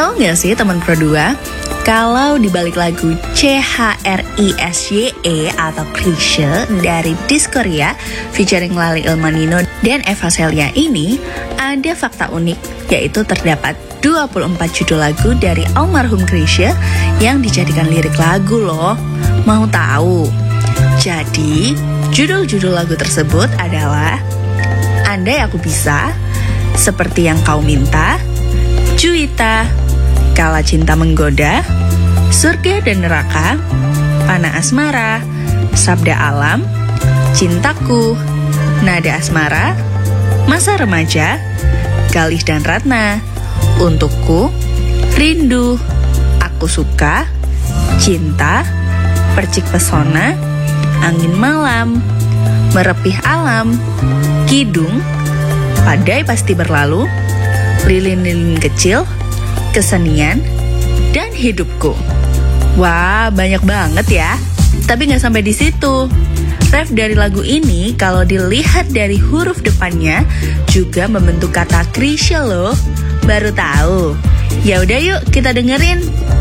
Tahu nggak sih teman Pro 2, kalau dibalik lagu CHRISYE atau Krisye dari Diskoria featuring Lali Ilmanino dan Eva Celia ini ada fakta unik, yaitu terdapat 24 judul lagu dari almarhum Krisye yang dijadikan lirik lagu loh. Mau tahu? Jadi, judul-judul lagu tersebut adalah Andai Aku Bisa, Seperti Yang Kau Minta, Juwita, Kala Cinta Menggoda, Surga dan Neraka, Panah Asmara, Sabda Alam, Cintaku, Nada Asmara, Masa Remaja, Galih dan Ratna, Untukku, Rindu, Aku Suka, Cinta, Percik Pesona, Angin Malam, Merepih Alam, Kidung, Badai Pasti Berlalu, Lilin-lilin Kecil, Kesenian, dan Hidupku. Wah, banyak banget ya. Tapi nggak sampai di situ. Ref dari lagu ini kalau dilihat dari huruf depannya juga membentuk kata Krisye loh. Baru tahu? Ya udah yuk kita dengerin.